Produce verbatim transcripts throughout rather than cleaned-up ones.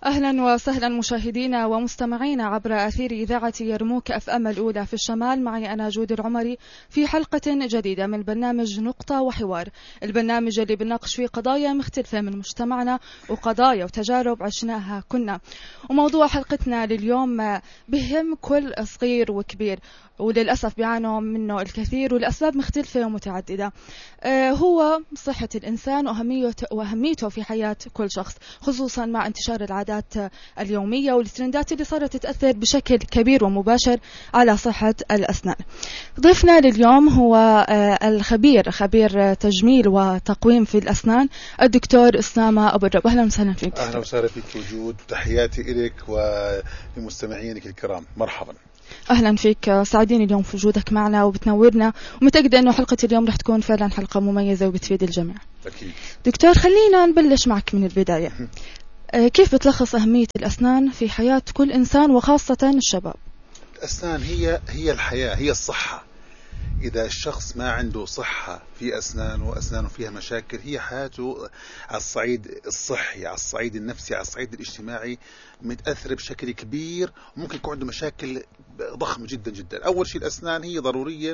أهلا وسهلا مشاهدينا ومستمعينا عبر أثير إذاعة يرموك أف أم الأولى في الشمال. معي أنا جود العمري في حلقة جديدة من برنامج نقطة وحوار، البرنامج اللي بناقش فيه قضايا مختلفة من مجتمعنا وقضايا وتجارب عشناها كنا. وموضوع حلقتنا لليوم بهم كل صغير وكبير، وللأسف بيعانوا منه الكثير ولأسباب مختلفة ومتعددة. آه هو صحة الإنسان وأهميته, وأهميته في حياة كل شخص، خصوصا مع انتشار العادات اليومية والترندات اللي صارت تتأثر بشكل كبير ومباشر على صحة الأسنان. ضيفنا لليوم هو آه الخبير خبير تجميل وتقويم في الأسنان الدكتور أسامة أبو الرب. أهلا وسهلا فيك. أهلا وسهلا فيك وجود، تحياتي إليك ولمستمعينك الكرام، مرحبا. أهلا فيك، سعيدين اليوم في وجودك معنا وبتنورنا، ومتأكدة أنه حلقة اليوم رح تكون فعلا حلقة مميزة وبتفيد الجميع. أكيد. دكتور، خلينا نبلش معك من البداية. كيف بتلخص أهمية الأسنان في حياة كل إنسان وخاصة الشباب؟ الأسنان هي هي الحياة، هي الصحة. إذا الشخص ما عنده صحة في أسنانه وأسنانه فيها مشاكل، هي حياته على الصعيد الصحي، على الصعيد النفسي، على الصعيد الاجتماعي متأثر بشكل كبير، وممكن يكون عنده مشاكل ضخمة جدا جدا. أول شيء الأسنان هي ضرورية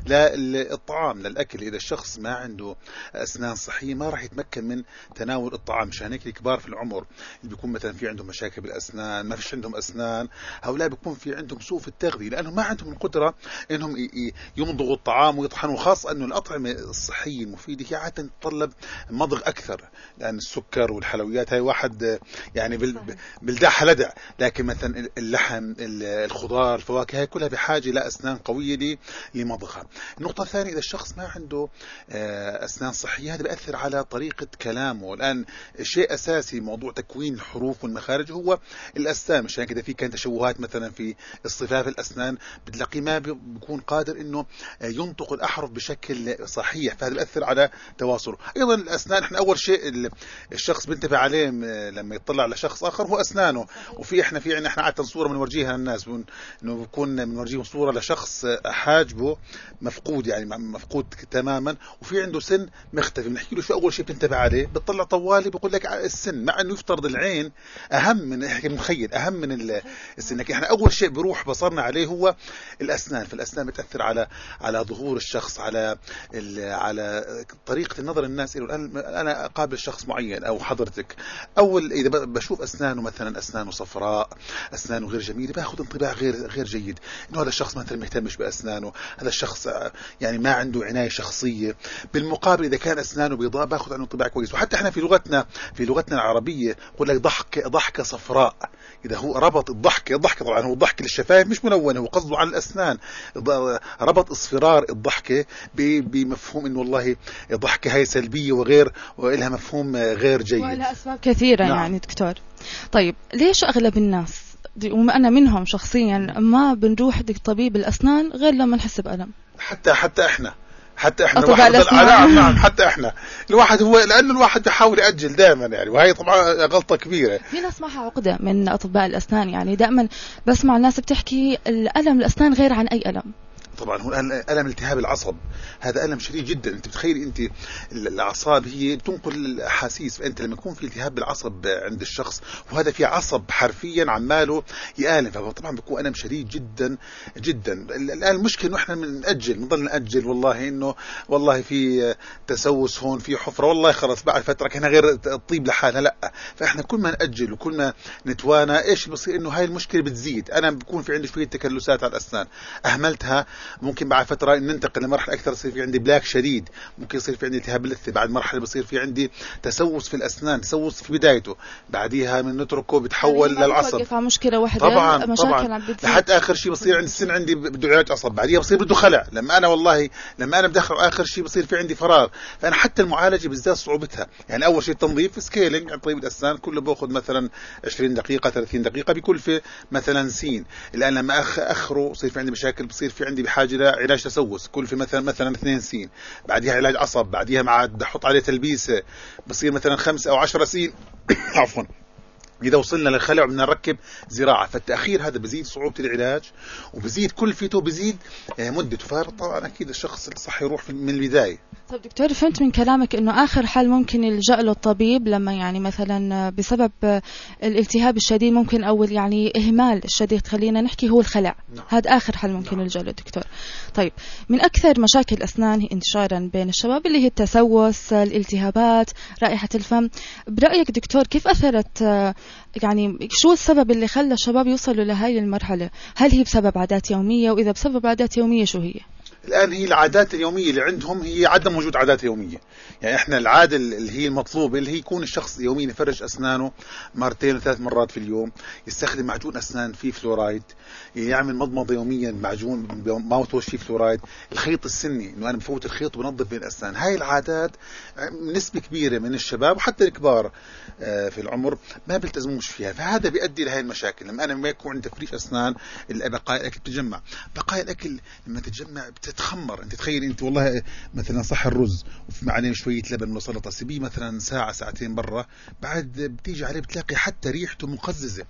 للطعام، للأكل. إذا الشخص ما عنده أسنان صحية ما راح يتمكن من تناول الطعام. مشان هيك الكبار في العمر اللي بيكون مثلا في عندهم مشاكل بالأسنان، ما فيش عندهم أسنان، هؤلاء بيكون في عندهم سوء في التغذية، لأنهم ما عندهم القدرة إنهم يمضغوا الطعام ويطحنوا. خاصة أنه الأطعمة الصحية المفيدة هي عادة تتطلب مضغ أكثر، لأن السكر والحلويات هاي واحد يعني بالداحة لدع، لكن مثلا اللحم، الخضار، الفواكه، هاي كلها بحاجة لأسنان قوية لمضغها. النقطة الثانية، إذا الشخص ما عنده أسنان صحية هذا بيأثر على طريقة كلامه. الآن شيء أساسي موضوع تكوين الحروف والمخارج هو الأسنان. مشان كده في كان تشوهات مثلا في اصطفاف الأسنان، بتلاقيه ما بيكون قادر إنه ينطق الأحرف بشكل صحيح، فهذا بيأثر على تواصله. أيضا الأسنان، إحنا أول شيء الشخص بينتبه عليه لما يطلع على شخص آخر هو أسنانه. وفي إحنا في عنا إحنا عادة صورة بنورجيها للناس، إنه بكون بنورجيهم صورة لشخص حاجبه مفقود، يعني مفقود تماما، وفي عنده سن مختفي. بنحكي له شو أول شيء بتنتبه عليه، بتطلع طوالي بقول لك السن، مع إنه يفترض العين أهم من إحنا متخيل أهم من السن. لكن إحنا أول شيء بروح بصرنا عليه هو الأسنان. فالأسنان بتأثر على على ظهور الشخص، على على طريقة النظر الناس له. أنا أقابل شخص معين أو حضرتك، أول إذا بشوف أسنانه مثلا أسنانه صفراء، أسنانه غير جميلة، باخذ انطباع غير غير جيد، إنه هذا الشخص مثلا ما يهتمش بأسنانه، هذا الشخص يعني ما عنده عناية شخصية. بالمقابل إذا كان أسنانه بيضاء باخذ عنه انطباع كويس. وحتى إحنا في لغتنا في لغتنا العربية يقول لك ضحك ضحكة صفراء. إذا هو ربط الضحكة الضحكة طبعا هو الضحك للشفايف مش منونة، هو قصده على الأسنان، ربط اصفرار الضحكة بمفهوم إنه والله الضحكة هاي سلبية وغير ولها مفهوم غير جيد، ولها أسباب كثيرة. نعم. يعني دكتور، طيب ليش أغلب الناس وأنا منهم شخصيا ما بنروح لطبيب الأسنان غير لما نحس بألم؟ حتى حتى إحنا حتى احنا الواحد نعم نعم حتى احنا الواحد هو لانه الواحد بيحاول ياجل دائما يعني، وهي طبعا غلطه كبيره. في ناس معها عقده من اطباء الاسنان، يعني دائما بسمع الناس بتحكي الالم الاسنان غير عن اي الم. طبعا هو ألم التهاب العصب، هذا ألم شديد جدا. أنت بتخيل أنت الأعصاب هي بتنقل الأحاسيس، فأنت لما يكون في التهاب بالعصب عند الشخص وهذا في عصب حرفيا عماله يآلم، فطبعا بيكون ألم شديد جدا جدا. الآن المشكلة إنه إحنا بنأجل بنضل نأجل، والله إنه والله في تسوس هون، في حفرة، والله خلاص بعد فترة كنا غير الطيب لحالها، لا. فإحنا كل ما نأجل وكل ما نتوانى إيش بصير إنه هاي المشكلة بتزيد. أنا بكون في عندي شوية تكلسات على الأسنان، أهملتها، ممكن بعد فترة ننتقل لمرحلة أكثر، يصير في عندي بلاك شديد، ممكن يصير في عندي التهاب لثة، بعد مرحلة بصير في عندي تسوس في الأسنان، تسوس في بدايته، بعديها من نتركه بتحول يعني للعصب. مشكلة واحدة طبعا طبعا لحد آخر شيء بصير عندي السن عندي بده علاج عصب، بعديها بصير بده خلع. لما أنا والله لما أنا بدخل آخر شيء بصير في عندي فراغ. فأنا حتى المعالجة بزداد صعوبتها. يعني أول شيء تنظيف سكيلينج عن طبيب الأسنان كله بأخذ مثلا عشرين دقيقة ثلاثين دقيقة بكلفة مثلا سين. الآن لما أخ أخره بصير في عندي مشاكل، بصير في عندي بحاجة لعلاج تسوس كل في مثلا مثلا اثنين سين، بعديها علاج عصب، بعديها مع احط عليه تلبيسه بصير مثلا خمسة او عشرة سين عفوا. إذا وصلنا للخلع بدنا نركب زراعة، فالتأخير هذا بزيد صعوبة العلاج وبزيد كلفته، بزيد مدته. فطبعا أكيد الشخص الصح يروح من البداية. طيب دكتور، فهمت من كلامك إنه آخر حل ممكن يلجأ له الطبيب لما يعني مثلا بسبب الالتهاب الشديد ممكن أو يعني إهمال الشديد خلينا نحكي هو الخلع. نعم. هذا آخر حل ممكن نعم. يلجأ له دكتور. طيب، من أكثر مشاكل الأسنان انتشارا بين الشباب اللي هي التسوس، الالتهابات، رائحة الفم، برأيك دكتور كيف أثرت، يعني شو السبب اللي خلى الشباب يوصلوا لهاي المرحلة؟ هل هي بسبب عادات يومية؟ وإذا بسبب عادات يومية شو هي؟ الآن هي العادات اليومية اللي عندهم هي عدم وجود عادات يومية. يعني إحنا العادة اللي هي المطلوبة اللي هي يكون الشخص يوميا يفرش أسنانه مرتين وثلاث مرات في اليوم، يستخدم معجون أسنان فيه فلورايد، يعمل مضمضة يوميا معجون ماوث ووش فيه فلورايد، الخيط السني إنه أنا بفوت الخيط وبنظف بين الأسنان. هاي العادات نسبة كبيرة من الشباب وحتى الكبار في العمر ما بيلتزموش فيها، فهذا بيؤدي لهي المشاكل. لما أنا ما يكون عندي تفريش أسنان بقايا الأكل بتتجمع، بقايا الأكل لما تتجمع تتخمر. انت تخيل انت والله مثلا صح الرز وفي عليه شويه لبن وسلطه، سيبيه مثلا ساعه ساعتين برا، بعد بتيجي عليه بتلاقي حتى ريحته مقززه.